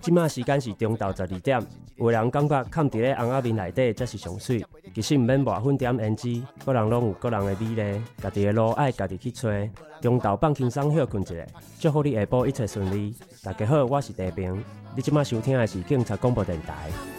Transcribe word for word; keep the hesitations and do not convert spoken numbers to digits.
即马时间是中昼十二点，有的人感觉藏伫咧红仔面内底才是上水，其实毋免抹粉点胭脂，个人拢有个人的美丽，家己的路爱家己去找。中昼放轻松休困一下，祝福你下晡一切顺利。大家好，我是地平，你即马收听的是警察广播电台。